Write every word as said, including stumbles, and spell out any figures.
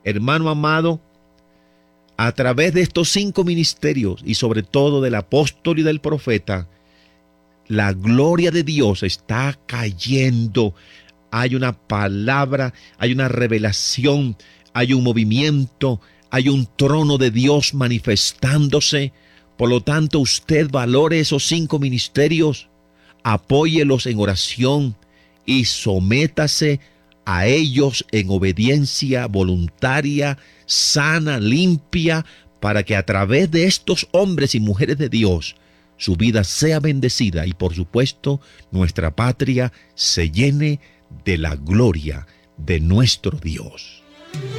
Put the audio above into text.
Hermano amado, a través de estos cinco ministerios y sobre todo del apóstol y del profeta, la gloria de Dios está cayendo. Hay una palabra, hay una revelación, hay un movimiento, hay un trono de Dios manifestándose. Por lo tanto, usted valore esos cinco ministerios, apóyelos en oración y sométase a ellos en obediencia voluntaria, sana, limpia, para que a través de estos hombres y mujeres de Dios su vida sea bendecida y, por supuesto, nuestra patria se llene de la gloria de nuestro Dios.